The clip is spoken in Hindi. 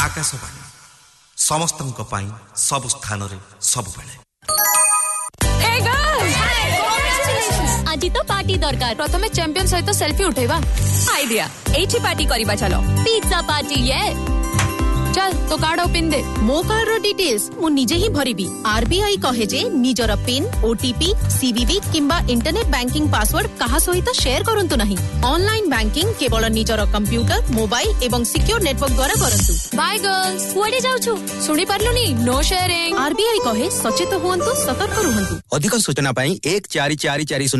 आकाशवाणी समस्तଙ୍କ ପାଇଁ ସବୁ ସ୍ଥାନରେ ସବୁବେଳେ। आज तो पार्टी दरकार प्रथमे चैंपियन सहित सेल्फी उठेबा आइडिया एठी पार्टी करिबा चलो पिज्जा पार्टी ये चल तो कार्ड ओपन दे मो कार्ड रो डिटेल्स मु निजे ही भरिबी आरबीआई कहे जे निजर पिन ओटीपी सीवीवी किंबा इंटरनेट बैंकिंग पासवर्ड कहा सहित शेयर करंतु नहीं ऑनलाइन बैंकिंग केवल निजर कंप्यूटर मोबाइल एवं सिक्योर नेटवर्क द्वारा करंतु बाय गर्ल्स कुआडे जाउछु सुनी पारलुनी नो शेयरिंग आरबीआई कहे सचेत हुअंतु सतर्क रुहंतु अधिक सूचना पई 1444